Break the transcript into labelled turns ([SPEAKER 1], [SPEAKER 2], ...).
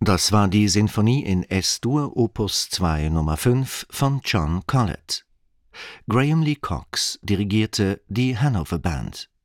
[SPEAKER 1] Das war die Sinfonie in S-Dur Opus 2 Nummer 5 von John Collett. Graham Lee Cox dirigierte die Hanover Band.